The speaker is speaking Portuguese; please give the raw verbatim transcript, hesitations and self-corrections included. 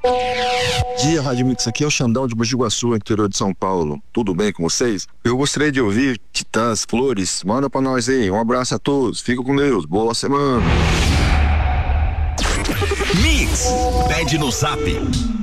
Dia, Rádio Mix, aqui é o Xandão de Mogi Guaçu, interior de São Paulo. Tudo bem com vocês? Eu gostaria de ouvir Titãs, Flores. Manda pra nós aí. Um abraço a todos. Fica com Deus. Boa semana. Mix, pede no zap